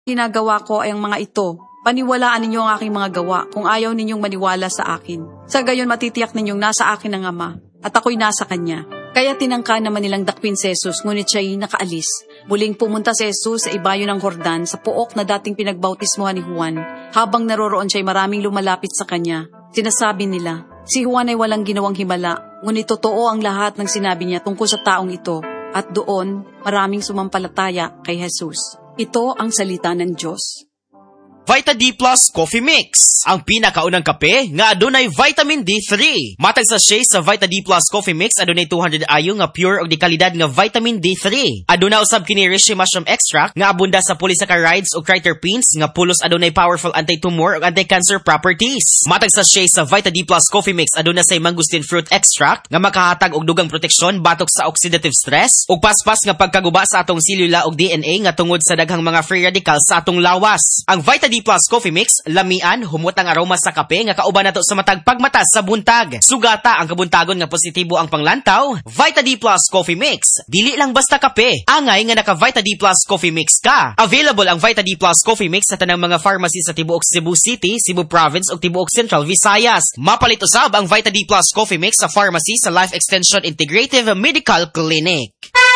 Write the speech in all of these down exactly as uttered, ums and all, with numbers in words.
ginagawa ko ay ang mga ito. Paniwalaan ninyo ang aking mga gawa kung ayaw ninyong maniwala sa akin. Sa gayon matitiyak ninyong nasa akin ang Ama at ako'y nasa Kanya. Kaya tinangka naman nilang dakpin si Jesus, ngunit siya'y nakaalis. Muling pumunta si Jesus sa ibayo ng Jordan sa pook na dating pinagbautismohan ni Juan. Habang naroroon siya'y maraming lumalapit sa Kanya. Sinasabi nila, si Juan ay walang ginawang himala, ngunit totoo ang lahat ng sinabi niya tungkol sa taong ito. At doon, maraming sumampalataya kay Jesus. Ito ang salita ng Diyos. Vita D Plus Coffee Mix, ang pinakaunang kape nga adunay vitamin D three. Matag sa sachet sa Vita D Plus Coffee Mix adunay two hundred ayo nga pure og di kalidad nga vitamin D three. Aduna usab kini reishi mushroom extract nga abunda sa polysaccharides ug triterpenes nga pulos adunay powerful anti-tumor ug anti-cancer properties. Matag sa sachet sa Vita D Plus Coffee Mix aduna say mangosteen fruit extract nga makahatag og dugang proteksyon batok sa oxidative stress ug paspas nga pagkaguba sa atong selula ug D N A nga tungod sa daghang mga free radicals sa atong lawas. Ang Vita D Plus Coffee Mix, lamian, humot ang aroma sa kape nga kauban nato sa matag pagmata sa buntag. Sugata ang kabuntagon nga positibo ang panglantaw. Vita D Plus Coffee Mix, dili lang basta kape. Angay nga naka Vita D Plus Coffee Mix ka. Available ang Vita D Plus Coffee Mix sa tanang mga pharmacy sa tibuok Cebu City, Cebu Province ug tibuok Central Visayas. Mapalit usab ang Vita D Plus Coffee Mix sa pharmacy sa Life Extension Integrative Medical Clinic.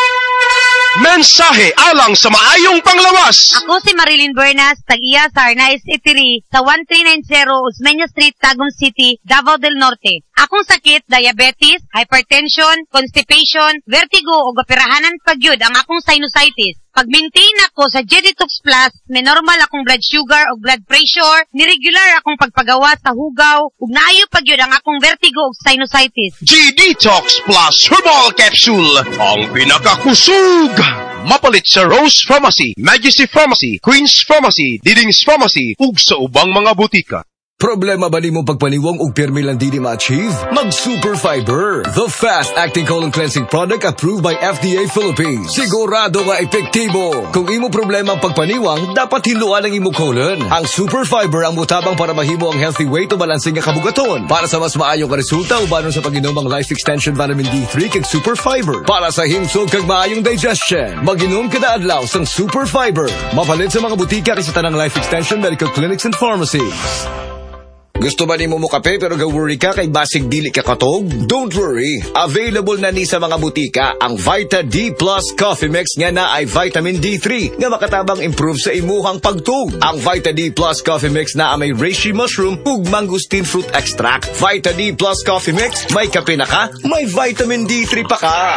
Mensahe alang sa maayong panglawas. Ako si Marilyn Buenas, tag-iya sa Arnaiz Eatery sa one three nine zero Osmeña Street, Tagum City, Davao del Norte. Akong sakit, diabetes, hypertension, constipation, vertigo o operahanan pagyud ang akong sinusitis. Pag-maintain ako sa G-Detox Plus, may normal akong blood sugar o blood pressure, niregular akong pagpagawa sa hugaw, ug naayo pagyud ang akong vertigo o sinusitis. G-Detox Plus Herbal Capsule, ang pinakakusog. Mapalit sa Rose Pharmacy, Majesty Pharmacy, Queen's Pharmacy, Diding's Pharmacy, ug sa ubang mga butika. Problema ba ni mo pagpaniwang ug pirmi lang di ma-achieve? Mag-Super Fiber, the fast-acting colon cleansing product approved by F D A Philippines. Sigurado nga epektibo. Kung imo problema ang pagpaniwang, dapat hiluan ang imo colon. Ang Super Fiber ang mutabang para mahimo ang healthy way to balancing nga kabugaton. Para sa mas maayong ka resulta, ubanon sa pag-inom ang Life Extension Vitamin D three kag Super Fiber. Para sa himsog kag maayong digestion, mag-inom kada adlaw sang Super Fiber. Mapalit sa mga butika kay sa tanang Life Extension Medical Clinics and Pharmacies. Gusto ba ni mo mo kape pero ga-worry ka kay basig dili ka katog? Don't worry. Available na ni sa mga butika ang Vita D Plus Coffee Mix nga na ay vitamin D three nga makatabang improve sa imuhang pagtug. Ang Vita D Plus Coffee Mix na may reishi mushroom ug mangosteen fruit extract. Vita D Plus Coffee Mix, may kape na ka, may vitamin D three pa ka.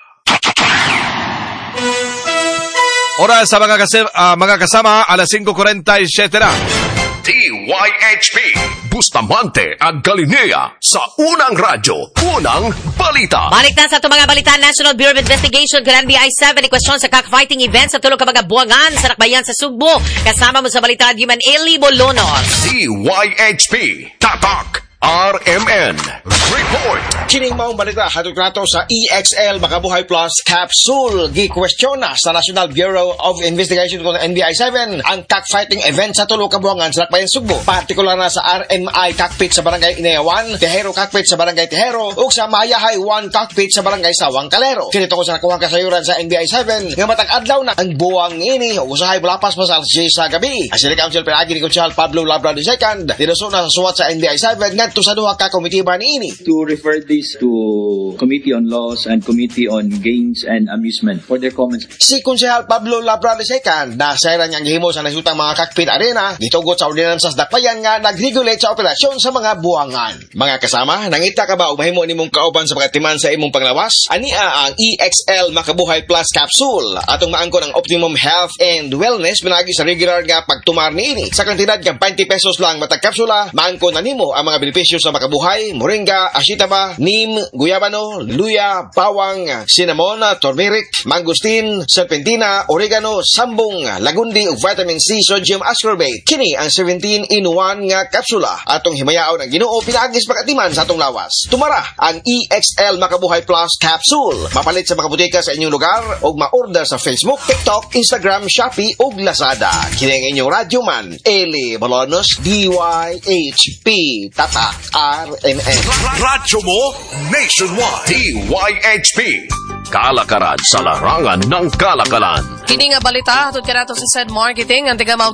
Oras sa mga, kasi, uh, mga kasama, alas five forty-seven na. D Y H P, Bustamante at Galilea sa Unang Radyo, Unang Balita. Balik na sa itong mga balita. National Bureau of Investigation kung N B I seven ikwestiyon sa cockfighting event sa tulong ka mga buwangan sa Nakbayan sa Sugbo. Kasama mo sa balita, Human Eli Bolonos. D Y H P, Tatak R M N Report. Kining maong balita hatod nato sa E X L Makabuhay Plus Capsule. Gi-question na sa National Bureau of Investigation kung N B I seven ang cockfighting event sa tulo ka buwangan sa Nakbayan Sugbo. Partikular na sa R M I cockpit sa Barangay Inayawan, Tejero cockpit sa Barangay Tejero, ug sa Mayahay one cockpit sa Barangay Sawang Calero. Kinito ko sa nakuhang kasayuran sa N B I seven nga matag adlaw na ang buwang ini ug usahay balapas pa sa alas diyes sa gabi. Asili Council Piragi ni Consul Pablo Labra the second dinuso na sa suwat sa N B I seven ngadto sa duha ka komitiba niini. To refer this to Committee on Laws and Committee on Games and Amusement for their comments. Si Konsehal Pablo Labra the second na sayra niyang gihimo sa nasutang mga cockpit arena gitugot sa ordinansa sa dakpayan nga nag-regulate sa operasyon sa mga buwangan. Mga kasama, nangita ka ba o mahimo nimong kauban sa pagatiman sa imong panglawas? Ania ang E X L Makabuhay Plus Capsule atong maangkon ang optimum health and wellness pinagi sa regular nga pagtumar niini. Sa kantidad nga twenty pesos lang matag kapsula, maangkon na nimo ang mga benepisyo sa makabuhay, moringa, ashitaba, neem, guyabano, luya, bawang, cinnamon, turmeric, mangosteen, serpentina, oregano, sambong, lagundi ug vitamin C, sodium ascorbate. Kini ang seventeen in one nga kapsula atong himayaon ang Ginoo pinaagis pagatiman sa atong lawas. Tumara ang E X L Makabuhay Plus Capsule. Mapalit sa mga butika sa inyong lugar ug ma-order sa Facebook, TikTok, Instagram, Shopee ug Lazada. Kini ang inyong radyo man, Eli Bolonos, D Y H P Tatak R M N. Radyo mo nationwide. D Y H P. Kalakaran sa larangan ng kalakalan. Kini nga balita hatod kanato sa Said Marketing ang tiga